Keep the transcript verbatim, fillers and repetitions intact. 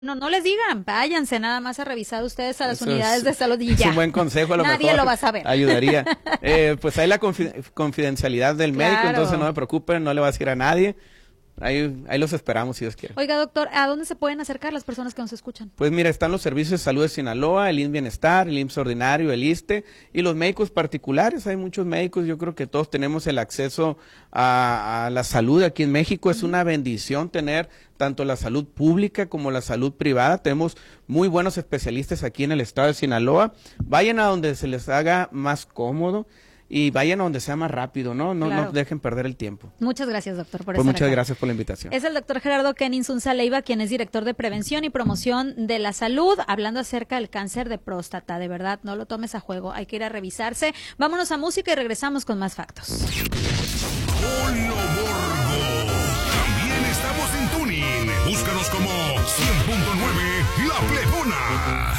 No, no les digan, váyanse nada más a revisar ustedes a las Eso unidades es, de salud y es ya. un buen consejo, a lo Nadie mejor lo va a saber. Ayudaría. Eh, pues hay la confi confidencialidad del Claro. médico, entonces no me preocupen, no le va a decir a nadie. Ahí, ahí los esperamos si Dios quiere. Oiga, doctor, ¿a dónde se pueden acercar las personas que nos escuchan? Pues mira, están los servicios de salud de Sinaloa, el I M S S Bienestar, el I M S S Ordinario, el ISSSTE y los médicos particulares. Hay muchos médicos, yo creo que todos tenemos el acceso a, a la salud aquí en México. Es una bendición tener tanto la salud pública como la salud privada. Tenemos muy buenos especialistas aquí en el estado de Sinaloa. Vayan a donde se les haga más cómodo y vayan a donde sea más rápido, ¿no? No, Claro. no dejen perder el tiempo. Muchas gracias, doctor, por Pues estar muchas acá. gracias por la invitación. Es el doctor Gerardo Kenin Zunza Leiva, quien es director de Prevención y Promoción de la Salud, hablando acerca del cáncer de próstata. De verdad, no lo tomes a juego, hay que ir a revisarse. Vámonos a música y regresamos con más factos. Polo Borgo. También estamos en Tuning. Búscanos como cien punto nueve La Plebona.